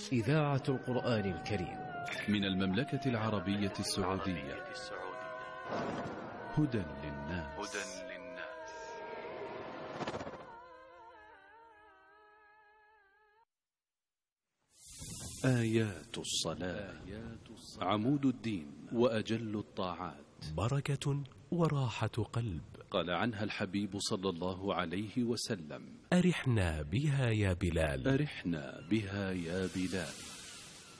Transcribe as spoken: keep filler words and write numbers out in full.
إذاعة القرآن الكريم من المملكة العربية السعودية. هدى للناس. آيات الصلاة عمود الدين وأجل الطاعات، بركة وراحة قلب. قال عنها الحبيب صلى الله عليه وسلم: أرحنا بها يا بلال، أرحنا بها يا بلال.